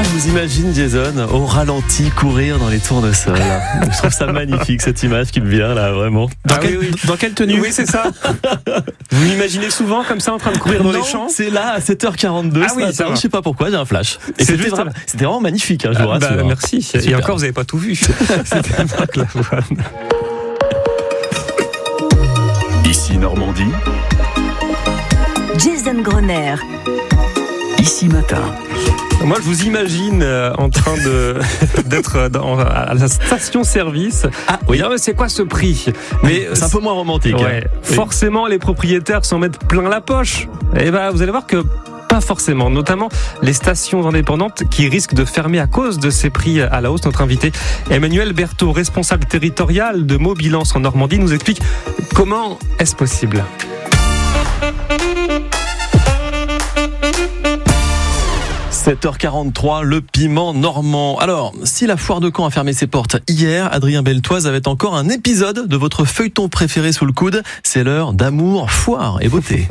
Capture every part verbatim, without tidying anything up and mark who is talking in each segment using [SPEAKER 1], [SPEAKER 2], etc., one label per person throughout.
[SPEAKER 1] vous imagine Jason au ralenti courir dans les tournesols. Je trouve ça magnifique cette image qui me vient là, vraiment.
[SPEAKER 2] Dans,
[SPEAKER 3] ah,
[SPEAKER 2] quel,
[SPEAKER 3] oui, oui.
[SPEAKER 2] dans quelle tenue?
[SPEAKER 3] Oui, c'est ça. Vous l'imaginez souvent comme ça en train de courir dans
[SPEAKER 1] non,
[SPEAKER 3] les champs?
[SPEAKER 1] C'est là à sept heures quarante-deux.
[SPEAKER 3] Ah
[SPEAKER 1] ce
[SPEAKER 3] oui,
[SPEAKER 1] matin.
[SPEAKER 3] ça va.
[SPEAKER 1] Je sais pas pourquoi, j'ai un flash. Et
[SPEAKER 3] C'est
[SPEAKER 1] c'était,
[SPEAKER 3] juste
[SPEAKER 1] vraiment, c'était vraiment magnifique, hein, je
[SPEAKER 3] Ah,
[SPEAKER 1] vous rassure.
[SPEAKER 3] bah, merci. Et
[SPEAKER 1] Super.
[SPEAKER 3] encore, vous n'avez pas tout vu. C'était Marc Lavoine.
[SPEAKER 4] Ici Normandie.
[SPEAKER 5] Jason Grosner.
[SPEAKER 4] Ici Matin.
[SPEAKER 3] Moi, je vous imagine euh, en train de d'être dans, à la station-service.
[SPEAKER 1] Ah oui.
[SPEAKER 3] Non, mais c'est quoi ce prix? Mais
[SPEAKER 1] C'est un peu moins romantique.
[SPEAKER 3] ouais,
[SPEAKER 1] hein.
[SPEAKER 3] forcément, les propriétaires s'en mettent plein la poche. Et ben, vous allez voir que pas forcément, notamment les stations indépendantes qui risquent de fermer à cause de ces prix à la hausse. Notre invité Emmanuel Berthaud, responsable territorial de Mobilance en Normandie, nous explique comment est-ce possible.
[SPEAKER 1] sept heures quarante-trois, le piment normand. Alors, si la foire de Caen a fermé ses portes hier, Adrien Beltoise avait encore un épisode de votre feuilleton préféré sous le coude. C'est l'heure d'amour, foire et beauté.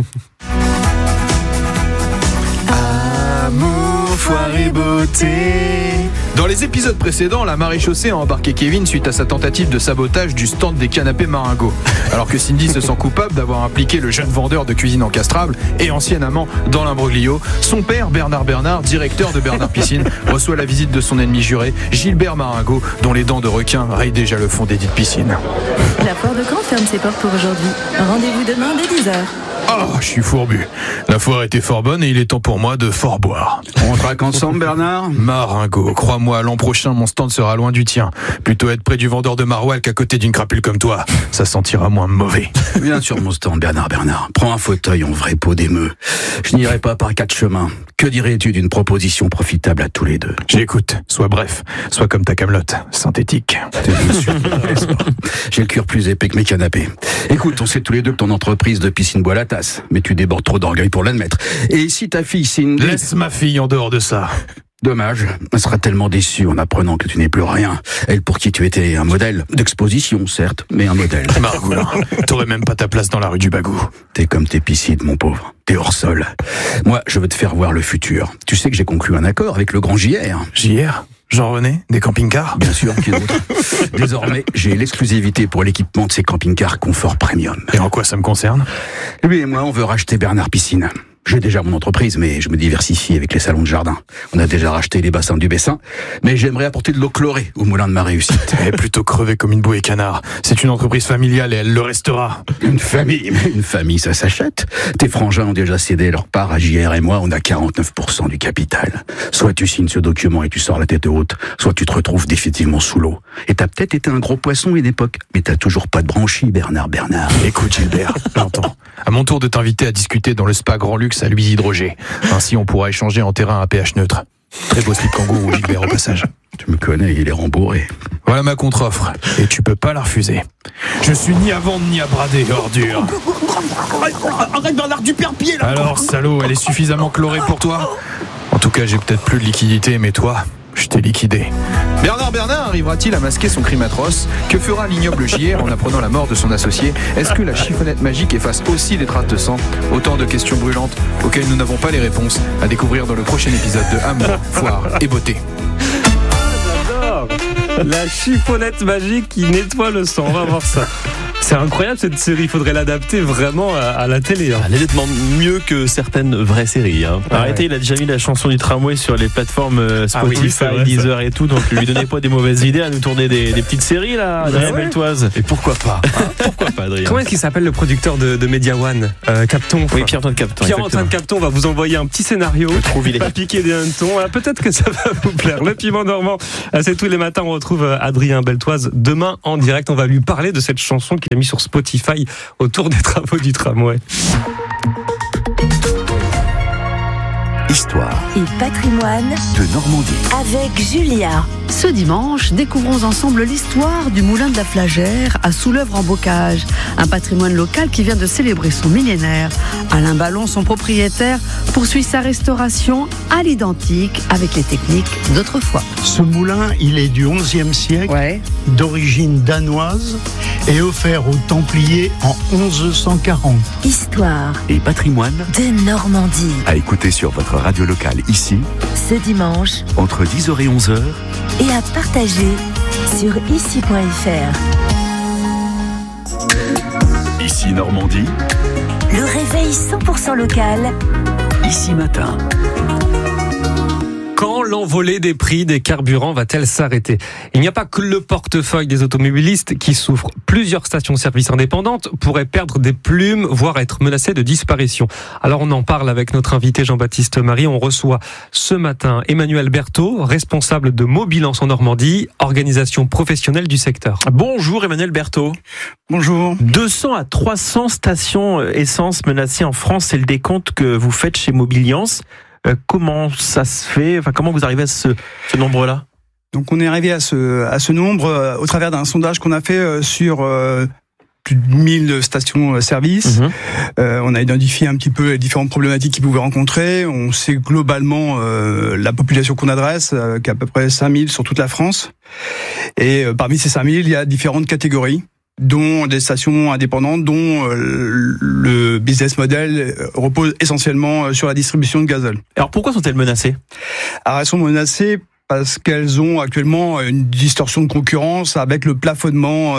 [SPEAKER 1] Amour, foire et beauté.
[SPEAKER 2] Dans les épisodes précédents, la maréchaussée a embarqué Kevin suite à sa tentative de sabotage du stand des canapés Maringo. Alors que Cindy se sent coupable d'avoir impliqué le jeune vendeur de cuisine encastrable et ancien amant dans l'imbroglio, son père, Bernard Bernard, directeur de Bernard Piscine, reçoit la visite de son ennemi juré, Gilbert Maringo, dont les dents de requin rayent déjà le fond des dites piscines.
[SPEAKER 5] La foire de Caen ferme ses portes pour aujourd'hui. Rendez-vous demain dès dix heures.
[SPEAKER 2] Oh, je suis fourbu. La foire était fort bonne et il est temps pour moi de fort boire.
[SPEAKER 4] On traque ensemble, Bernard?
[SPEAKER 2] Maringo, crois-moi, l'an prochain, mon stand sera loin du tien. Plutôt être près du vendeur de maroilles qu'à côté d'une crapule comme toi. Ça sentira moins mauvais.
[SPEAKER 4] Viens sur mon stand, Bernard Bernard. Prends un fauteuil en vrai pot d'émeu. Je n'irai pas par quatre chemins. Que dirais-tu d'une proposition profitable à tous les deux?
[SPEAKER 2] J'écoute. Sois bref. Sois comme ta camelote. Synthétique.
[SPEAKER 4] T'es bien sûr, n'est-ce pas? J'ai le cuir plus épais que mes canapés. Écoute, on sait tous les deux que ton entreprise de piscine boit la tasse. Mais tu débordes trop d'orgueil pour l'admettre. Et si ta fille Cindy...
[SPEAKER 2] Laisse ma fille en dehors de ça.
[SPEAKER 4] Dommage, elle sera tellement déçue en apprenant que tu n'es plus rien. Elle pour qui tu étais un modèle d'exposition, certes, mais un modèle.
[SPEAKER 2] Margoulin, t'aurais même pas ta place dans la rue du Bagou.
[SPEAKER 4] T'es comme tes piscides, mon pauvre. T'es hors sol. Moi, je veux te faire voir le futur. Tu sais que j'ai conclu un accord avec le grand J R.
[SPEAKER 2] J R? Jean-René? Des camping-cars?
[SPEAKER 4] Bien sûr, qui d'autre? Désormais, j'ai l'exclusivité pour l'équipement de ces camping-cars confort premium.
[SPEAKER 2] Et en quoi ça me concerne?
[SPEAKER 4] Lui et moi, on veut racheter Bernard Piscine. J'ai déjà mon entreprise, mais je me diversifie avec les salons de jardin. On a déjà racheté les bassins du Bessin, mais j'aimerais apporter de l'eau chlorée au moulin de ma réussite.
[SPEAKER 2] Elle est plutôt crevée comme une bouée canard. C'est une entreprise familiale et elle le restera.
[SPEAKER 4] Une famille, mais une famille, ça s'achète. Tes frangins ont déjà cédé leur part à J R et moi, on a quarante-neuf pour cent du capital. Soit tu signes ce document et tu sors la tête haute, soit tu te retrouves définitivement sous l'eau. Et t'as peut-être été un gros poisson une époque, mais t'as toujours pas de branchie, Bernard Bernard.
[SPEAKER 2] Écoute Gilbert, j'entends. À mon tour de t'inviter à discuter dans le spa Grand Luxe à Louis Hydrogé. Ainsi on pourra échanger en terrain à pH neutre. Très beau slip kangourou Gilbert au passage.
[SPEAKER 4] Tu me connais, il est rembourré.
[SPEAKER 2] Voilà ma contre-offre, et tu peux pas la refuser. Je suis ni à vendre ni à brader, ordure.
[SPEAKER 1] Arrête Bernard, tu perds pied là.
[SPEAKER 2] Alors salaud, elle est suffisamment chlorée pour toi? En tout cas j'ai peut-être plus de liquidité, mais toi, je t'ai liquidé. Bernard Bernard arrivera-t-il à masquer son crime atroce? Que fera l'ignoble J R en apprenant la mort de son associé? Est-ce que la chiffonnette magique efface aussi les traces de sang? Autant de questions brûlantes auxquelles nous n'avons pas les réponses. À découvrir dans le prochain épisode de Amour, Foire et Beauté.
[SPEAKER 3] J'adore la chiffonnette magique qui nettoie le sang. On va voir ça. C'est incroyable cette série, il faudrait l'adapter vraiment à, à la télé. Hein.
[SPEAKER 1] Elle est nettement mieux que certaines vraies séries. Hein.
[SPEAKER 3] Ah
[SPEAKER 1] Arrêtez,
[SPEAKER 3] ouais.
[SPEAKER 1] il a déjà mis la chanson du tramway sur les plateformes euh, Spotify,
[SPEAKER 3] Ah oui, c'est vrai,
[SPEAKER 1] Deezer et tout, donc lui donnez pas des mauvaises idées à nous tourner des, des petites séries là, Adrien
[SPEAKER 3] ouais.
[SPEAKER 1] Beltoise. Et pourquoi pas hein? Pourquoi pas, Adrien?
[SPEAKER 3] Comment est-ce qu'il s'appelle le producteur de, de Media One euh, Capton.
[SPEAKER 1] Oui, Pierre-Antoine Capton.
[SPEAKER 3] Pierre-Antoine Capton va vous envoyer un petit scénario.
[SPEAKER 1] Je trouve il est.
[SPEAKER 3] Va piquer des hannetons. Alors, peut-être que ça va vous plaire. Le piment normand, c'est tous les matins. On retrouve Adrien Beltoise demain en direct. On va lui parler de cette chanson qu'il a mis sur Spotify autour des travaux du tramway.
[SPEAKER 4] Histoire
[SPEAKER 5] Et patrimoine
[SPEAKER 4] de Normandie.
[SPEAKER 5] avec Julia.
[SPEAKER 6] Ce dimanche, découvrons ensemble l'histoire du moulin de la Flagère à Soulœuvre-en-Bocage, un patrimoine local qui vient de célébrer son millénaire. Alain Ballon, son propriétaire, poursuit sa restauration à l'identique avec les techniques d'autrefois.
[SPEAKER 7] Ce moulin, il est du onzième siècle,
[SPEAKER 6] Ouais.
[SPEAKER 7] d'origine danoise et offert aux Templiers en onze cent quarante.
[SPEAKER 5] Histoire
[SPEAKER 4] Et patrimoine
[SPEAKER 5] de Normandie.
[SPEAKER 4] à écouter sur votre radio locale ici
[SPEAKER 8] ce dimanche
[SPEAKER 4] Entre dix heures et onze heures.
[SPEAKER 8] et à partager sur ici point f r.
[SPEAKER 4] Ici Normandie,
[SPEAKER 8] Le réveil cent pour cent local.
[SPEAKER 4] ici matin.
[SPEAKER 3] Quand l'envolée des prix des carburants va-t-elle s'arrêter ? Il n'y a pas que le portefeuille des automobilistes qui souffre. Plusieurs stations-service indépendantes pourraient perdre des plumes, voire être menacées de disparition. Alors on en parle avec notre invité Jean-Baptiste Marie. On reçoit ce matin Emmanuel Berthaud, responsable de Mobilance en Normandie, organisation professionnelle du secteur.
[SPEAKER 1] Bonjour Emmanuel Berthaud.
[SPEAKER 7] Bonjour.
[SPEAKER 1] deux cents à trois cents stations essence menacées en France, c'est le décompte que vous faites chez Mobiliance. Euh, comment ça se fait ? Enfin, comment vous arrivez à ce, ce nombre-là ?
[SPEAKER 9] Donc on est arrivé à ce, à ce nombre euh, au travers d'un sondage qu'on a fait euh, sur euh, plus de mille stations-service.
[SPEAKER 1] Mmh.
[SPEAKER 9] Euh, on a identifié un petit peu les différentes problématiques qu'ils pouvaient rencontrer. On sait globalement euh, la population qu'on adresse, euh, qui est à peu près cinq mille sur toute la France. Et euh, parmi ces cinq mille, il y a différentes catégories, dont des stations indépendantes, dont euh, le business model repose essentiellement sur la distribution de gazole.
[SPEAKER 1] Alors pourquoi sont-elles menacées ?
[SPEAKER 9] Alors elles sont menacées parce qu'elles ont actuellement une distorsion de concurrence avec le plafonnement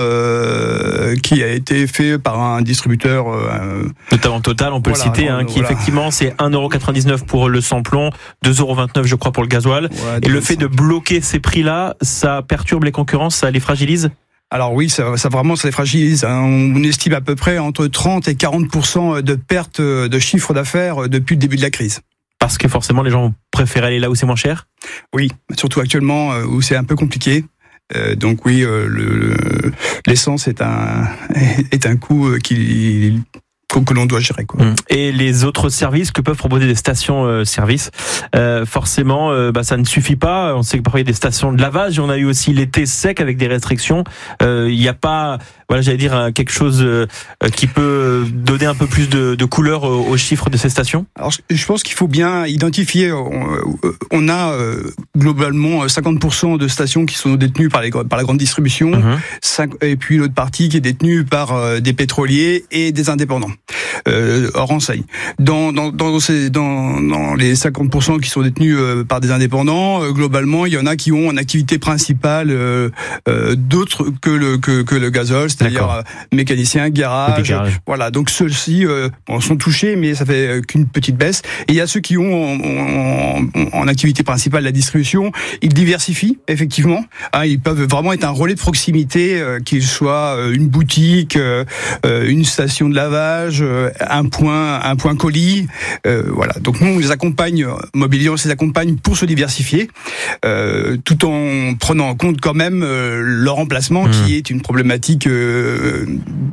[SPEAKER 9] euh, qui a été fait par un distributeur. Euh,
[SPEAKER 1] Notamment Total, on peut
[SPEAKER 9] voilà,
[SPEAKER 1] le citer, hein,
[SPEAKER 9] euh,
[SPEAKER 1] qui
[SPEAKER 9] voilà.
[SPEAKER 1] effectivement c'est un euro quatre-vingt-dix-neuf pour le sans-plomb, deux euros vingt-neuf je crois pour le gasoil.
[SPEAKER 9] ouais,
[SPEAKER 1] Et le fait de bloquer ces prix-là, ça perturbe les concurrences, ça les fragilise ?
[SPEAKER 9] Alors oui, ça, ça vraiment ça les fragilise. Hein. On estime à peu près entre trente et quarante pour cent de perte de chiffre d'affaires depuis le début de la crise.
[SPEAKER 1] Parce que forcément les gens préfèrent aller là où c'est moins cher ?
[SPEAKER 9] Oui, surtout actuellement où c'est un peu compliqué. Euh, donc oui, euh, le, l'essence est un est un coût qui que l'on doit gérer, quoi.
[SPEAKER 1] Et les autres services que peuvent proposer des stations-service, euh, forcément, euh, bah, ça ne suffit pas. On sait que parfois il y a des stations de lavage. On a eu aussi l'été sec avec des restrictions. Euh, il n'y a pas, voilà, j'allais dire quelque chose euh, qui peut donner un peu plus de, de couleur aux, aux chiffres de ces stations.
[SPEAKER 9] Alors, je pense qu'il faut bien identifier. On, on a euh, globalement cinquante pour cent de stations qui sont détenues par, les, par la grande distribution,
[SPEAKER 1] Mmh.
[SPEAKER 9] cinq, et puis l'autre partie qui est détenue par euh, des pétroliers et des indépendants. Euh, hors enseigne. Dans, dans, dans, ces, dans, dans les cinquante pour cent qui sont détenus euh, par des indépendants, euh, globalement, il y en a qui ont en activité principale euh, euh, d'autres que le, que, que le gazole, c'est-à-dire euh, mécanicien, garage. Voilà, donc ceux-ci euh, bon, sont touchés, mais ça fait euh, qu'une petite baisse. Et il y a ceux qui ont en, en, en activité principale la distribution. Ils diversifient, effectivement. Hein, ils peuvent vraiment être un relais de proximité, euh, qu'ils soient euh, une boutique, euh, une station de lavage, un point, un point colis, euh, voilà. Donc nous, on les accompagne, Mobiliance les accompagne pour se diversifier, euh, tout en prenant en compte quand même euh, leur emplacement, mmh. qui est une problématique euh,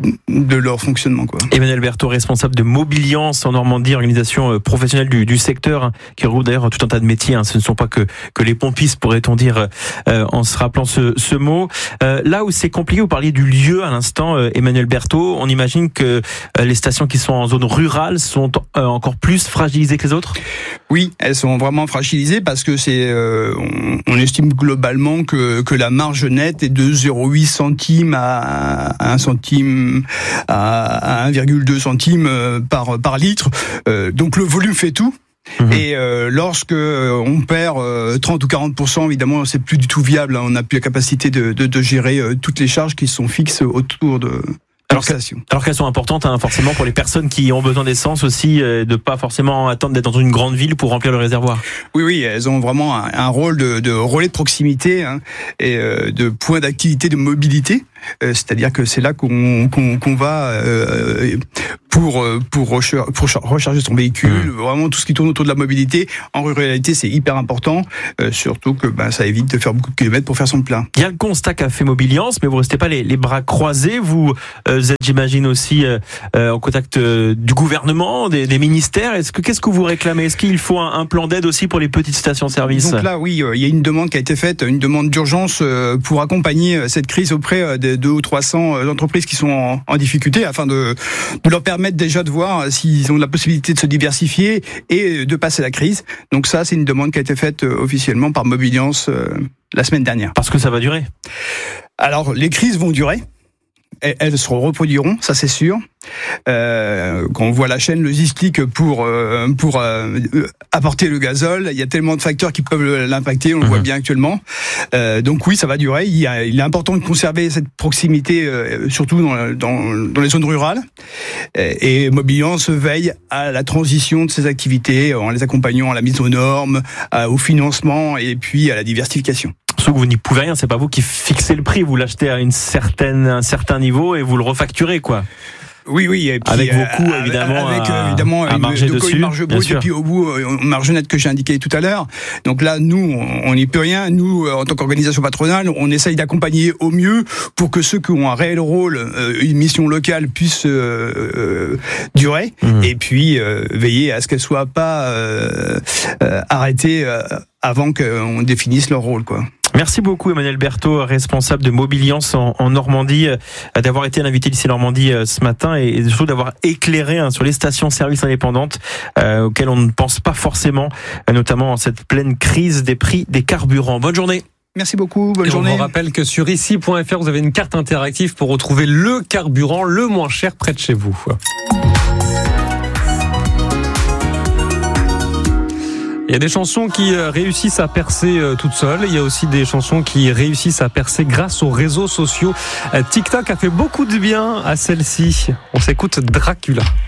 [SPEAKER 9] de leur fonctionnement, quoi.
[SPEAKER 1] Emmanuel Berthaud, responsable de Mobiliance en Normandie, organisation professionnelle du, du secteur, hein, qui regroupe d'ailleurs tout un tas de métiers. Hein. Ce ne sont pas que que les pompistes, pourrait-on dire, euh, en se rappelant ce, ce mot. Euh, là où c'est compliqué, vous parliez du lieu à l'instant, euh, Emmanuel Berthaud. On imagine que euh, les stations qui sont en zone rurale sont euh, encore plus fragilisées que les autres ?
[SPEAKER 9] Oui, elles sont vraiment fragilisées parce que c'est, euh, on, on estime globalement que, que la marge nette est de zéro virgule huit centimes à un centime à un virgule deux centime par, par litre. Euh, donc le volume fait tout. Mmh. Et euh, lorsque on perd euh, trente ou quarante pour cent, évidemment, c'est plus du tout viable. Hein. On n'a plus la capacité de, de, de gérer euh, toutes les charges qui sont fixes autour de...
[SPEAKER 1] Alors, alors qu'elles sont importantes, hein, forcément, pour les personnes qui ont besoin d'essence aussi, euh, de pas forcément attendre d'être dans une grande ville pour remplir le réservoir.
[SPEAKER 9] Oui, oui, elles ont vraiment un, un rôle de, de relais de proximité, hein, et euh, de point d'activité, de mobilité. Euh, c'est-à-dire que c'est là qu'on, qu'on, qu'on va euh, pour pour recharger, pour recharger son véhicule, mmh. vraiment tout ce qui tourne autour de la mobilité. En ruralité, c'est hyper important, euh, surtout que ben, ça évite de faire beaucoup de kilomètres pour faire son plein.
[SPEAKER 1] Il y a le constat qu'a fait Mobiliance, mais vous restez pas les, les bras croisés. Vous, euh, vous êtes, j'imagine, aussi euh, euh, en contact euh, du gouvernement, des, des ministères. Est-ce que qu'est-ce que vous réclamez ? Est-ce qu'il faut un, un plan d'aide aussi pour les petites stations-service ?
[SPEAKER 9] Donc là, oui, euh, il y a une demande qui a été faite, une demande d'urgence euh, pour accompagner cette crise auprès des deux ou trois cents entreprises qui sont en, en difficulté, afin de, de leur permettre déjà de voir s'ils ont la possibilité de se diversifier et de passer la crise. Donc ça, c'est une demande qui a été faite officiellement par Mobiliance euh, la semaine dernière.
[SPEAKER 1] Parce que ça va durer ?
[SPEAKER 9] Alors, les crises vont durer. elles, elles se reproduiront, ça c'est sûr. Euh, quand on voit la chaîne logistique pour euh, pour euh, apporter le gazole, il y a tellement de facteurs qui peuvent l'impacter, on le mmh. voit bien actuellement. Euh, donc oui, ça va durer. Il, y a, il est important de conserver cette proximité, euh, surtout dans, dans, dans les zones rurales. Et Mobiliance veille à la transition de ces activités en les accompagnant à la mise aux normes, à, au financement et puis à la diversification.
[SPEAKER 3] Surtout que vous n'y pouvez rien, c'est pas vous qui fixez le prix, vous l'achetez à une certaine, un certain niveau et vous le refacturez, quoi.
[SPEAKER 9] Oui, oui. Et puis,
[SPEAKER 3] avec vos coûts, évidemment,
[SPEAKER 9] avec,
[SPEAKER 3] à,
[SPEAKER 9] évidemment,
[SPEAKER 3] à marger
[SPEAKER 9] une,
[SPEAKER 3] dessus.
[SPEAKER 9] Une marge brute, et puis au bout, une marge nette que j'ai indiquée tout à l'heure. Donc là, nous, on n'y peut rien. Nous, en tant qu'organisation patronale, on essaye d'accompagner au mieux pour que ceux qui ont un réel rôle, une mission locale, puissent euh, euh, durer. Mmh. Et puis, euh, veiller à ce qu'elles soient pas euh, euh, arrêtées euh, avant qu'on définisse leur rôle, quoi.
[SPEAKER 3] Merci beaucoup Emmanuel Berthaud, responsable de Mobiliance en, en Normandie, euh, d'avoir été l'invité d'I C Normandie euh, ce matin et, et surtout d'avoir éclairé hein, sur les stations-service indépendantes euh, auxquelles on ne pense pas forcément, euh, notamment en cette pleine crise des prix des carburants. Bonne journée.
[SPEAKER 9] Merci beaucoup, bonne
[SPEAKER 10] et
[SPEAKER 9] journée.
[SPEAKER 10] On vous rappelle que sur ici point f r, vous avez une carte interactive pour retrouver le carburant le moins cher près de chez vous. Il y a des chansons qui réussissent à percer toutes seules. Il y a aussi des chansons qui réussissent à percer grâce aux réseaux sociaux. TikTok a fait beaucoup de bien à celle-ci. On s'écoute Dracula.